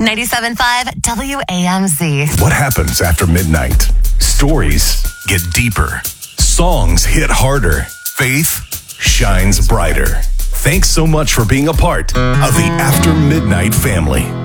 97.5 WAMZ. What happens after midnight? Stories get deeper. Songs hit harder. Faith shines brighter. Thanks so much for being a part of the After Midnight family.